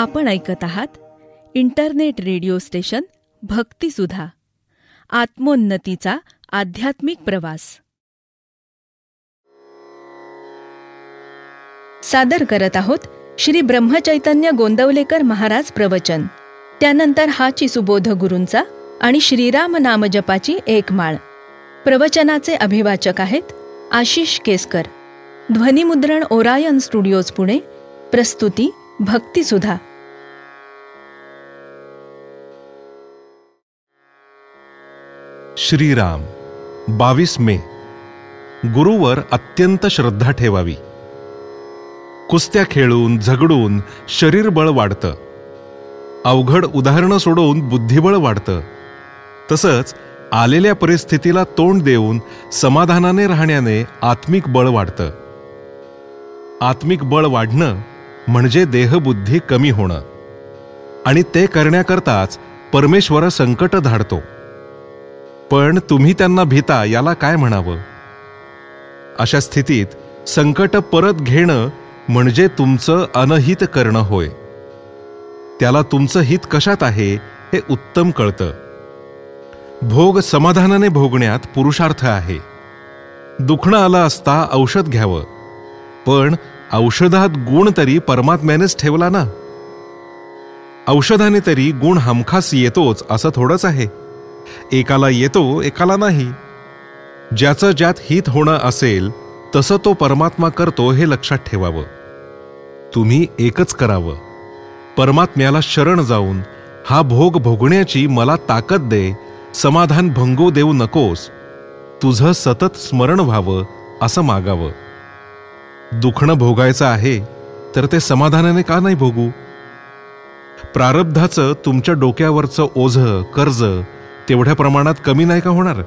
आपण ऐकत आहात इंटरनेट रेडिओ स्टेशन भक्तिसुधा, आत्मोन्नतीचा आध्यात्मिक प्रवास. सादर करत आहोत श्री ब्रह्मचैतन्य गोंदवलेकर महाराज प्रवचन. त्यानंतर हाची सुबोध गुरूंचा आणि श्रीराम नामजपाची एक माळ. प्रवचनाचे अभिवाचक आहेत आशिष केसकर. ध्वनिमुद्रण ओरायन स्टुडिओज पुणे. प्रस्तुती भक्तिसुधा. श्रीराम 22 मे. गुरुवर अत्यंत श्रद्धा ठेवावी. कुस्त्या खेळून झगडून शरीरबळ वाढतं, अवघड उदाहरणं सोडून बुद्धिबळ वाढतं. तसंच आलेल्या परिस्थितीला तोंड देऊन समाधानाने राहण्याने आत्मिक बळ वाढतं. आत्मिक बळ वाढणं म्हणजे देहबुद्धी कमी होणं, आणि ते करण्याकरताच परमेश्वर संकट धाडतो. पण तुम्ही त्यांना भीता याला काय म्हणावं? अशा स्थितीत संकट परत घेणं म्हणजे तुमचं अनहित करणं होय. त्याला तुमचं हित कशात आहे हे उत्तम कळतं. भोग समाधानाने भोगण्यात पुरुषार्थ आहे. दुखणं आलं असता औषध घ्यावं, पण औषधात गुण तरी परमात्म्यानेच ठेवला ना. औषधाने तरी गुण हमखास येतोच असं थोडंच आहे. एकाला येतो, एकाला नाही. ज्याचं ज्यात हित होणं असेल तसं तो परमात्मा करतो हे लक्षात ठेवावं. तुम्ही एकच करावं, परमात्म्याला शरण जाऊन हा भोग भोगण्याची मला ताकद दे, समाधान भंगू देऊ नकोस, तुझं सतत स्मरण व्हावं असं मागावं. दुखणं भोगायचं आहे तर ते समाधानाने का नाही भोगू? प्रारब्धाचं तुमच्या डोक्यावरचं ओझं कर्ज तेवढ्या प्रमाणात कमी नाही का होणार?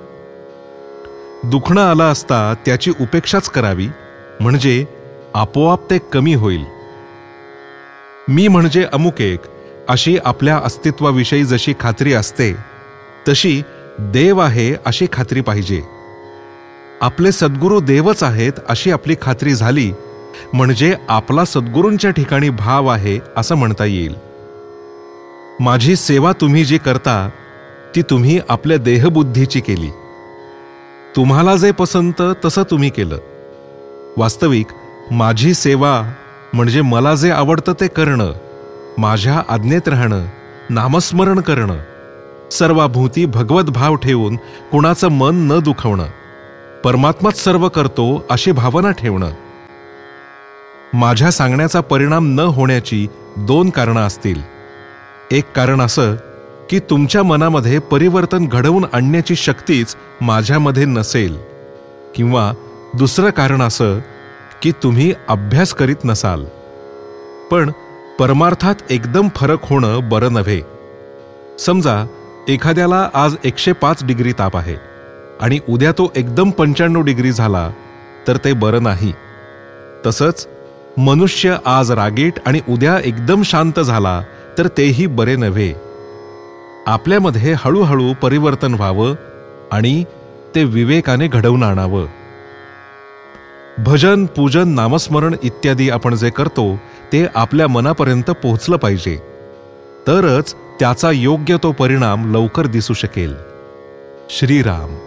दुखणं आलं असता त्याची उपेक्षाच करावी, म्हणजे आपोआप ते कमी होईल. मी म्हणजे अमुक एक अशी आपल्या अस्तित्वाविषयी जशी खात्री असते, तशी देव आहे अशी खात्री पाहिजे. आपले सद्गुरू देवच आहेत अशी आपली खात्री झाली म्हणजे आपला सद्गुरूंच्या ठिकाणी भाव आहे असं म्हणता येईल. माझी सेवा तुम्ही जी करता ती तुम्ही आपल्या देहबुद्धीची केली. तुम्हाला जे पसंत तसं तुम्ही केलं. वास्तविक माझी सेवा म्हणजे मला जे आवडतं ते करणं, माझ्या आज्ञेत राहणं, नामस्मरण करणं, सर्वाभूती भगवत भाव ठेवून कुणाचं मन न दुखवणं, परमात्माच सर्व करतो अशी भावना ठेवणं. माझ्या सांगण्याचा परिणाम न होण्याची 2 कारणं असतील. एक कारण असं की तुमच्या मनामध्ये परिवर्तन घडवून आणण्याची शक्तीच माझ्यामध्ये नसेल, किंवा दुसरं कारण असं की तुम्ही अभ्यास करीत नसाल. पण परमार्थात एकदम फरक होणं बरं नव्हे. समजा एखाद्याला आज 105 डिग्री ताप आहे आणि उद्या तो एकदम 95 डिग्री झाला तर ते बरं नाही. तसंच मनुष्य आज रागीट आणि उद्या एकदम शांत झाला तर तेही बरे नव्हे. आपल्यामध्ये हळूहळू परिवर्तन व्हावं आणि ते विवेकाने घडवून आणावं. भजन, पूजन, नामस्मरण इत्यादी आपण जे करतो ते आपल्या मनापर्यंत पोहोचलं पाहिजे, तरच त्याचा योग्य तो परिणाम लवकर दिसू शकेल. श्रीराम.